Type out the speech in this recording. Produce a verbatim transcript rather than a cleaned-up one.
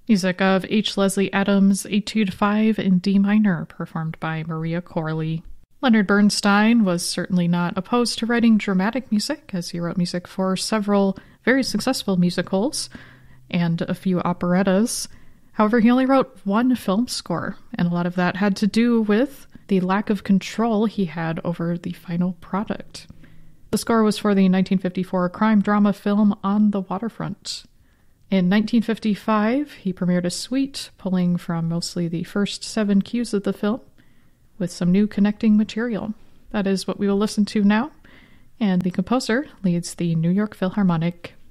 Music of H. Leslie Adams' Etude five in D minor, performed by Maria Corley. Leonard Bernstein was certainly not opposed to writing dramatic music, as he wrote music for several very successful musicals and a few operettas. However, he only wrote one film score, and a lot of that had to do with the lack of control he had over the final product. The score was for the nineteen fifty-four crime drama film On the Waterfront. In nineteen fifty-five, he premiered a suite pulling from mostly the first seven cues of the film with some new connecting material. That is what we will listen to now, and the composer leads the New York Philharmonic